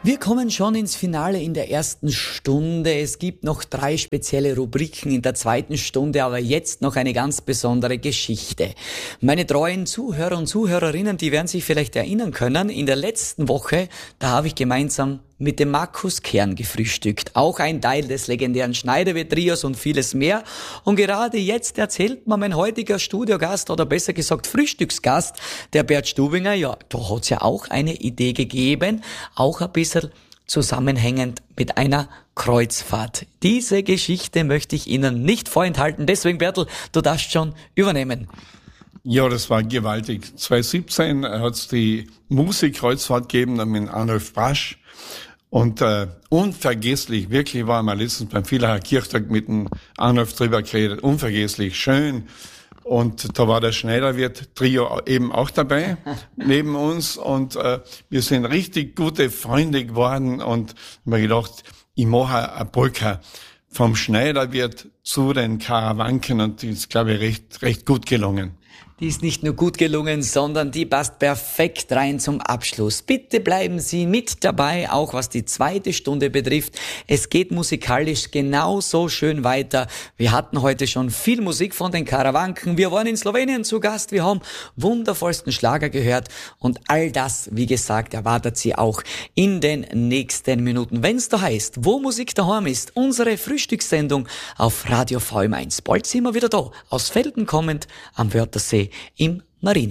Wir kommen schon ins Finale in der ersten Stunde. Es gibt noch 3 spezielle Rubriken in der zweiten Stunde, aber jetzt noch eine ganz besondere Geschichte. Meine treuen Zuhörer und Zuhörerinnen, die werden sich vielleicht erinnern können, in der letzten Woche, da habe ich gemeinsam mit dem Markus Kern gefrühstückt. Auch ein Teil des legendären Schneiderwirt-Trios und vieles mehr. Und gerade jetzt erzählt mir mein heutiger Studiogast, oder besser gesagt Frühstücksgast, der Bert Stubinger, ja, da hat's ja auch eine Idee gegeben, auch ein bisschen zusammenhängend mit einer Kreuzfahrt. Diese Geschichte möchte ich Ihnen nicht vorenthalten. Deswegen, Bertel, du darfst schon übernehmen. Ja, das war gewaltig. 2017 hat's die Musikkreuzfahrt gegeben mit Arnulf Brasch. Und unvergesslich, wirklich war mal letztens beim Villacher Kirchtag mit dem Arnulf drüber geredet, unvergesslich, schön. Und da war der Schneiderwirt-Trio eben auch dabei, neben uns. Und wir sind richtig gute Freunde geworden und mir gedacht, ich mache eine Polka vom Schneiderwirt zu den Karawanken und die ist, glaube ich, recht gut gelungen. Die ist nicht nur gut gelungen, sondern die passt perfekt rein zum Abschluss. Bitte bleiben Sie mit dabei, auch was die zweite Stunde betrifft. Es geht musikalisch genauso schön weiter. Wir hatten heute schon viel Musik von den Karawanken. Wir waren in Slowenien zu Gast. Wir haben wundervollsten Schlager gehört. Und all das, wie gesagt, erwartet Sie auch in den nächsten Minuten. Wenn's da heißt, wo Musik daheim ist, unsere Frühstückssendung auf Radio VM1. Bald sind wir wieder da, aus Felden kommend, am Wörthersee im Marienhaus.